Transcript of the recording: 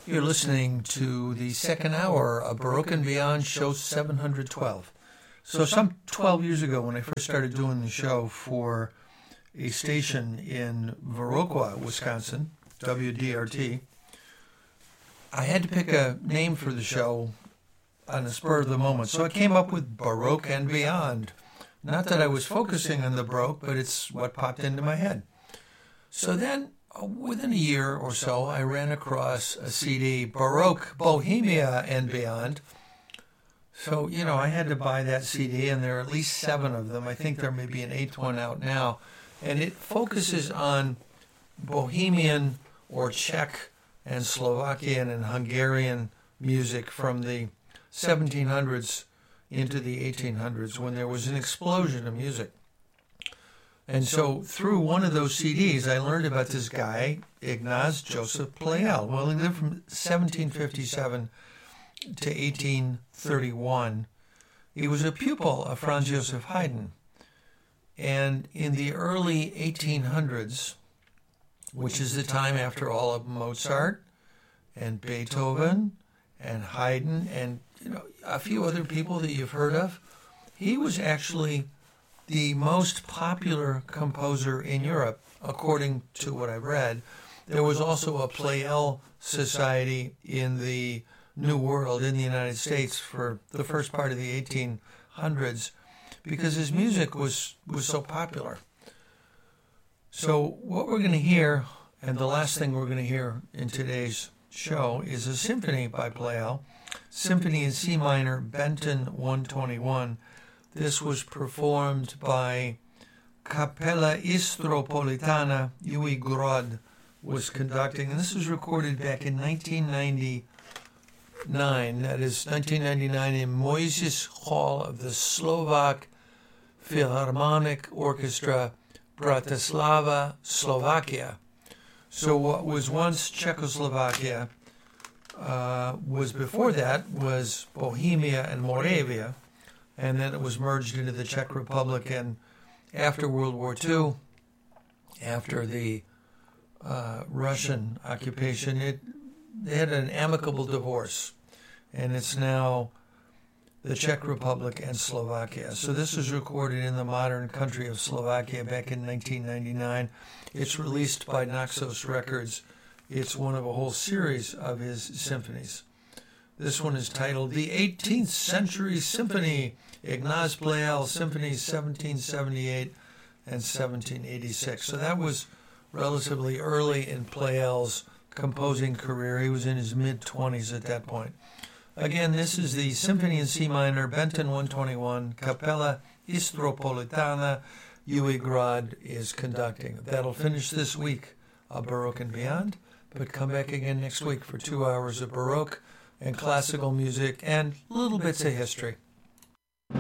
You're listening to the second hour of Baroque and Beyond, show 712. So some 12 years ago, when I first started doing the show for a station in Viroqua, Wisconsin, WDRT, I had to pick a name for the show on the spur of the moment. So I came up with Baroque and Beyond. Not that I was focusing on the Baroque, but it's what popped into my head. So then, within a year or so, I ran across a CD, Baroque, Bohemia and Beyond. So, I had to buy that CD, and there are at least 7 of them. I think there may be an 8th one out now. And it focuses on Bohemian or Czech and Slovakian and Hungarian music from the 1700s into the 1800s, when there was an explosion of music. And so through one of those CDs, I learned about this guy, Ignaz Joseph Pleyel. Well, he lived from 1757 to 1831. He was a pupil of Franz Joseph Haydn. And in the early 1800s, which is the time after all of Mozart and Beethoven and Haydn and a few other people that you've heard of, he was actually the most popular composer in Europe, according to what I've read. There was also a Pleyel Society in the New World in the United States for the first part of the 1800s because his music was so popular. So what we're going to hear, and the last thing we're going to hear in today's show, is a symphony by Pleyel, Symphony in C minor, Benton 121. This was performed by Capella Istropolitana. Uwe Grod was conducting, and this was recorded back in 1999. That is 1999 in Moises Hall of the Slovak Philharmonic Orchestra, Bratislava, Slovakia. So what was once Czechoslovakia was before that was Bohemia and Moravia, and then it was merged into the Czech Republic. And after World War II, after the Russian occupation, they had an amicable divorce, and it's now the Czech Republic and Slovakia. So this was recorded in the modern country of Slovakia back in 1999. It's released by Naxos Records. It's one of a whole series of his symphonies. This one is titled The 18th Century Symphony, Ignaz Pleyel, Symphonies 1778 and 1786. So that was relatively early in Pleyel's composing career. He was in his mid-20s at that point. Again, this is the Symphony in C minor, Benton 121, Capella Istropolitana. Uwe Grod is conducting. That'll finish this week of Baroque and Beyond, but come back again next week for 2 hours of Baroque and classical music and little bits of history.